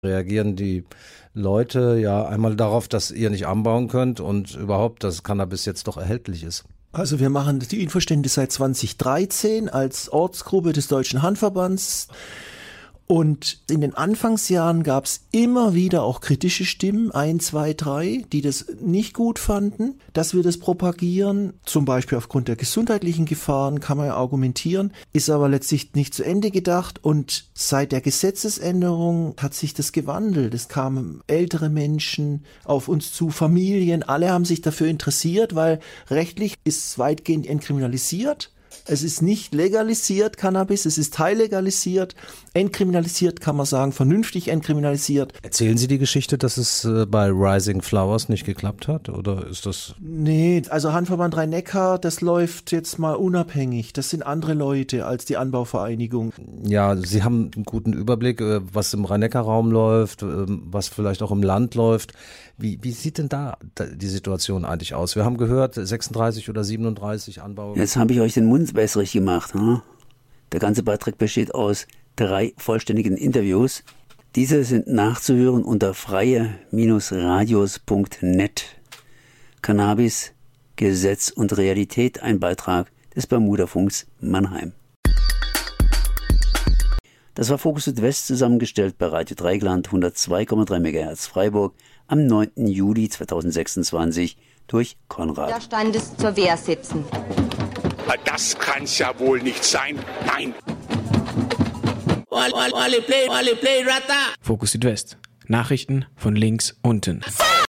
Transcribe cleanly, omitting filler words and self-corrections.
Reagieren die Leute ja einmal darauf, dass ihr nicht anbauen könnt und überhaupt, dass Cannabis jetzt doch erhältlich ist? Also wir machen die Infostände seit 2013 als Ortsgruppe des Deutschen Hanfverbands. Und in den Anfangsjahren gab es immer wieder auch kritische Stimmen, 1, 2, 3, die das nicht gut fanden, dass wir das propagieren. Zum Beispiel aufgrund der gesundheitlichen Gefahren kann man ja argumentieren, ist aber letztlich nicht zu Ende gedacht. Und seit der Gesetzesänderung hat sich das gewandelt. Es kamen ältere Menschen auf uns zu, Familien, alle haben sich dafür interessiert, weil rechtlich ist es weitgehend entkriminalisiert. Es ist nicht legalisiert, Cannabis, es ist teillegalisiert, entkriminalisiert kann man sagen, vernünftig entkriminalisiert. Erzählen Sie die Geschichte, dass es bei Rising Flowers nicht geklappt hat, oder ist das? Nee, also Hanfverband Rhein-Neckar, das läuft jetzt mal unabhängig, das sind andere Leute als die Anbauvereinigung. Ja, Sie haben einen guten Überblick, was im Rhein-Neckar-Raum läuft, was vielleicht auch im Land läuft. Wie sieht denn da die Situation eigentlich aus? Wir haben gehört, 36 oder 37 Anbau. Jetzt habe ich euch den Mund wässrig gemacht. Hm? Der ganze Beitrag besteht aus 3 vollständigen Interviews. Diese sind nachzuhören unter freie-radios.net. Cannabis, Gesetz und Realität, ein Beitrag des Bermuda-Funks Mannheim. Das war Fokus Südwest, zusammengestellt bei Radio Dreigland 102,3 MHz Freiburg am 9. Juli 2026 durch Konrad. Widerstandes zur Wehr setzen. Das kann's ja wohl nicht sein. Nein. Fokus Südwest. Nachrichten von links unten.